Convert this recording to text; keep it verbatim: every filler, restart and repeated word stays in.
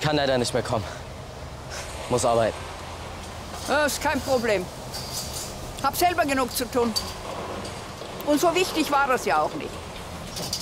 kann leider nicht mehr kommen. Muss arbeiten. Das ist kein Problem. Hab selber genug zu tun. Und so wichtig war das ja auch nicht.